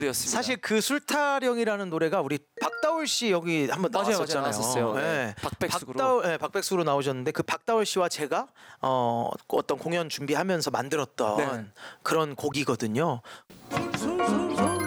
그렇습니다. 사실 그 술타령이라는 노래가 우리 박다울 씨 여기 한번 나왔었잖아요. 나왔었어요. 네. 박백숙으로. 박백숙으로 나오셨는데 그 박다울 씨와 제가 어떤 공연 준비하면서 만들었던 네. 그런 곡이거든요.